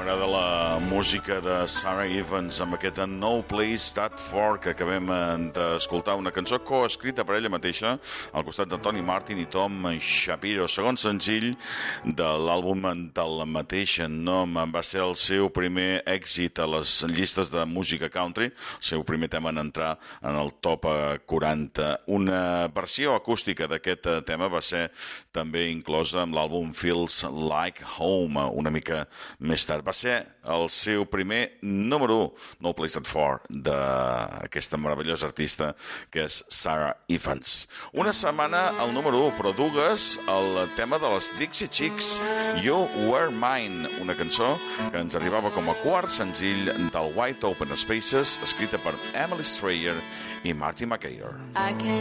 m'agrada la música de Sara Evans amb aquest No Place That Far que acabem d'escoltar, una cançó coescrita per ella mateixa al costat de Tony Martin i Tom Shapiro, segon senzill de l'àlbum del mateix nom. Va ser el seu primer èxit a les llistes de música country, el seu primer tema en entrar en el top 40. Una versió acústica d'aquest tema va ser també inclosa amb l'àlbum Feels Like Home, una mica més tard. Va ser el seu primer número 1, No Place That Far, d'aquesta meravellosa artista que és Sara Evans. Una setmana al número 1, però dues el tema de les Dixie Chicks, You Were Mine, una cançó que ens arribava com a quart senzill del Wide Open Spaces, escrita per Emily Strayer i Marty McGuire.